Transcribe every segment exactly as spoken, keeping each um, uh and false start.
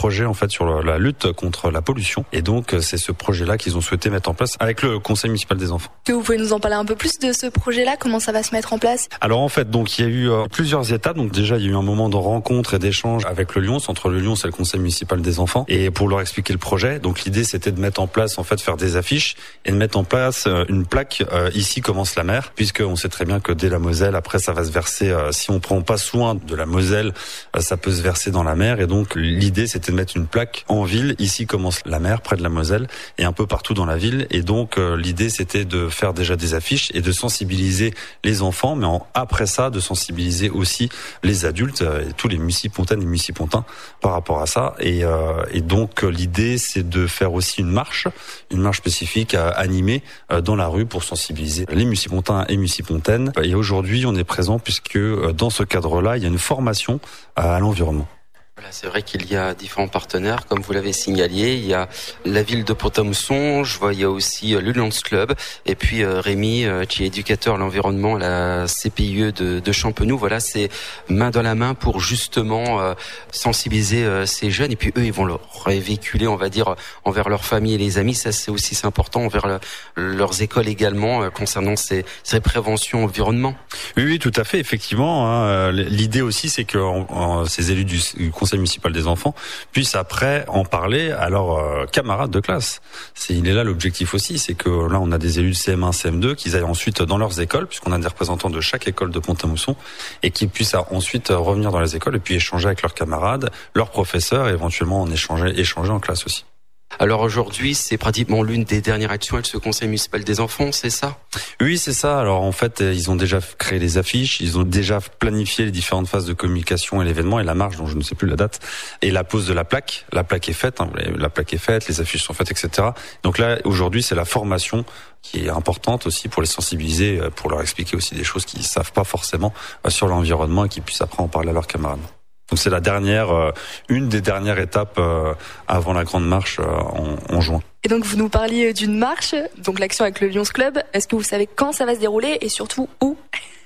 projet en fait sur la lutte contre la pollution. Et donc c'est ce projet-là qu'ils ont souhaité mettre en place avec le conseil municipal des enfants. Est-ce que vous pouvez nous en parler un peu plus de ce projet-là? Comment ça va se mettre en place? Alors en fait, donc il y a eu euh, plusieurs étapes. Donc déjà, il y a eu un moment de rencontre et d'échange avec le Lyons, entre le Lyons et le conseil municipal des enfants, et pour leur expliquer le projet. Donc l'idée, c'était de mettre en place, en fait, faire des affiches et de mettre en place euh, une plaque euh, ici commence la mer, puisque on sait très bien que dès la Moselle, après ça va se verser. Euh, si on prend pas soin de la Moselle, euh, ça peut se verser dans la mer. Et donc l'idée, c'était de mettre une plaque en ville. Ici commence la mer, près de la Moselle, et un peu partout dans la ville. Et donc euh, l'idée, c'était de faire déjà des affiches et de sensibiliser les enfants, mais en, après ça, de sensibiliser aussi les adultes, euh, et tous les mucipontaines et mucipontins par rapport à ça. Et, euh, et donc l'idée, c'est de faire aussi une marche, une marche spécifique à animer euh, dans la rue pour sensibiliser les mucipontins et mucipontaines. Et aujourd'hui, on est présent puisque euh, dans ce cadre-là, il y a une formation à, à l'environnement. Voilà, c'est vrai qu'il y a différents partenaires, comme vous l'avez signalé. Il y a la ville de Pont-à-Mousson, je vois, il y a aussi le Lions Club, et puis euh, Rémi, euh, qui est éducateur à l'environnement à la C P I E de, de Champenoux. Voilà, c'est main dans la main pour justement euh, sensibiliser euh, ces jeunes, et puis eux, ils vont le véhiculer, on va dire, envers leur famille et les amis. Ça, c'est aussi c'est important, envers le, leurs écoles également, euh, concernant ces, ces préventions environnement. Oui, oui, tout à fait, effectivement. Hein, l'idée aussi, c'est que en, en, ces élus du, du conseil municipal des enfants puissent après en parler à leurs euh, camarades de classe. C'est, il est là l'objectif aussi, c'est que là on a des élus de C M un, C M deux qui aillent ensuite dans leurs écoles, puisqu'on a des représentants de chaque école de Pont-à-Mousson, et qui puissent ensuite revenir dans les écoles et puis échanger avec leurs camarades, leurs professeurs, et éventuellement en échanger, échanger en classe aussi. Alors aujourd'hui, c'est pratiquement l'une des dernières actions avec ce conseil municipal des enfants, c'est ça? Oui, c'est ça. Alors en fait, ils ont déjà créé les affiches, ils ont déjà planifié les différentes phases de communication et l'événement et la marche, dont je ne sais plus la date, et la pose de la plaque. La plaque est faite, hein, la plaque est faite, les affiches sont faites, et cetera. Donc là, aujourd'hui, c'est la formation qui est importante aussi pour les sensibiliser, pour leur expliquer aussi des choses qu'ils ne savent pas forcément sur l'environnement et qu'ils puissent après en parler à leurs camarades. Donc c'est la dernière, euh, une des dernières étapes euh, avant la grande marche euh, en, en juin. Et donc vous nous parliez d'une marche, donc l'action avec le Lions Club. Est-ce que vous savez quand ça va se dérouler et surtout où?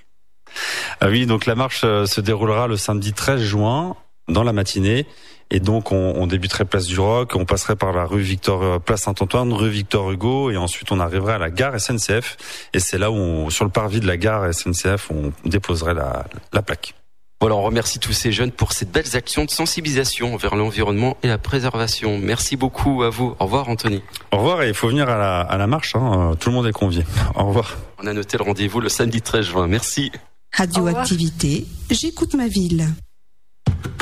Ah oui, donc la marche euh, se déroulera le samedi treize juin dans la matinée. Et donc on, on débuterait place du Roc, on passerait par la rue Victor, place Saint-Antoine, rue Victor Hugo, et ensuite on arriverait à la gare S N C F. Et c'est là où, on, sur le parvis de la gare S N C F, on déposerait la, la plaque. Voilà, on remercie tous ces jeunes pour cette belles actions de sensibilisation envers l'environnement et la préservation. Merci beaucoup à vous. Au revoir, Anthony. Au revoir, et il faut venir à la, à la marche, hein. Tout le monde est convié. Au revoir. On a noté le rendez-vous le samedi treize juin. Merci. Radioactivité, j'écoute ma ville.